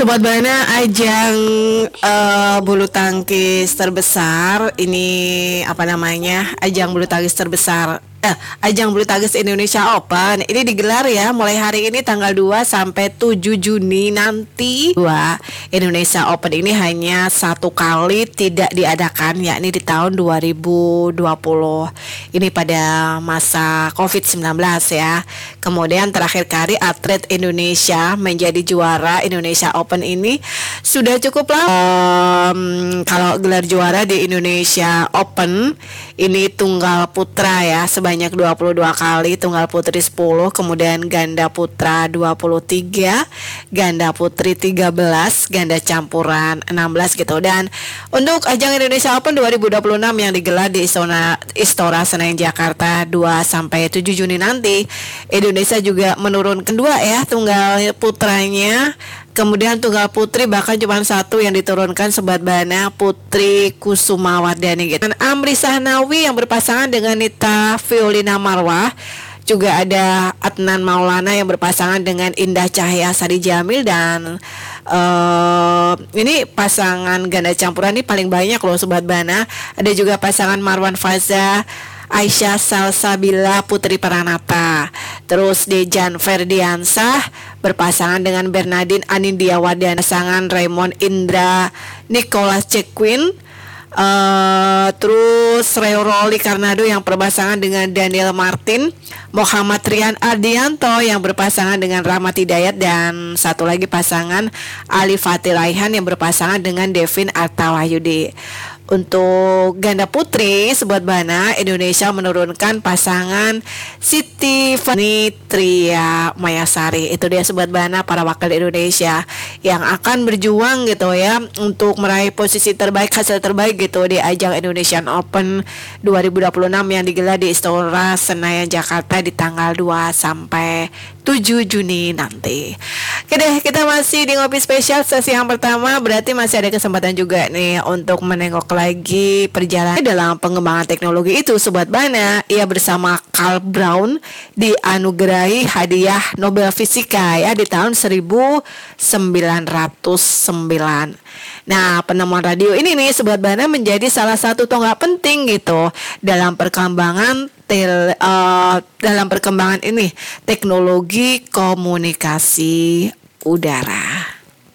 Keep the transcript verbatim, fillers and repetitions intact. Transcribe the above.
Sobat Bana, ajang eh, bulu tangkis terbesar ini apa namanya? Ajang bulu tangkis terbesar eh ajang bulu tangkis Indonesia Open ini digelar ya mulai hari ini tanggal dua sampai tujuh Juni nanti. Dua Indonesia Open ini hanya satu kali tidak diadakan, yakni di tahun dua ribu dua puluh. Ini pada masa covid sembilan belas ya. Kemudian terakhir kali atlet Indonesia menjadi juara Indonesia Open ini sudah cukup lama. Um, kalau gelar juara di Indonesia Open ini tunggal putra ya sebanyak dua puluh dua kali, tunggal putri sepuluh, kemudian ganda putra dua puluh tiga, ganda putri tiga belas, ganda campuran enam belas gitu. Dan untuk ajang Indonesia Open dua ribu dua puluh enam yang digelar di Istora, Istora Senayan Jakarta dua sampai tujuh Juni nanti, Indonesia juga menurunkan dua ya tunggal putranya. Kemudian tunggal putri bahkan cuma satu yang diturunkan, Sobat Bana, Putri Kusumawardani gitu. Dan Amri Sahnawi yang berpasangan dengan Nita Violina Marwah. Juga ada Adnan Maulana yang berpasangan dengan Indah Cahya Sari Jamil. Dan uh, ini pasangan ganda campuran ini paling banyak loh Sobat Bana. Ada juga pasangan Marwan Faza, Aisyah Salsabila Putri Pranata. Terus Dejan Ferdiansah berpasangan dengan Bernardine Anindya Wardana, pasangan Raymond Indra Nicholas Cequin. Uh, terus Roli Karnado yang berpasangan dengan Daniel Martin, Muhammad Rian Ardianto yang berpasangan dengan Rahmat Hidayat, dan satu lagi pasangan Ali Fatih Raihan yang berpasangan dengan Devin Artawahyudi. Untuk ganda putri, Sobat Bana, Indonesia menurunkan pasangan Siti Nitria Mayasari. Itu dia Sobat Bana, para wakil Indonesia yang akan berjuang gitu ya untuk meraih posisi terbaik, hasil terbaik gitu di ajang Indonesian Open dua ribu dua puluh enam yang digelar di Istora Senayan Jakarta di tanggal dua sampai tujuh Juni nanti. Oke deh, kita masih di Ngopi Spesial sesi yang pertama, berarti masih ada kesempatan juga nih untuk menengok lagi perjalanan dalam pengembangan teknologi itu Sobat Bana. Ia bersama Carl Brown dianugerahi hadiah Nobel Fisika ya di tahun seribu sembilan ratus sembilan. Nah, penemuan radio ini nih Sobat Bana menjadi salah satu tonggak penting gitu dalam perkembangan tel, uh, dalam perkembangan ini teknologi komunikasi udara.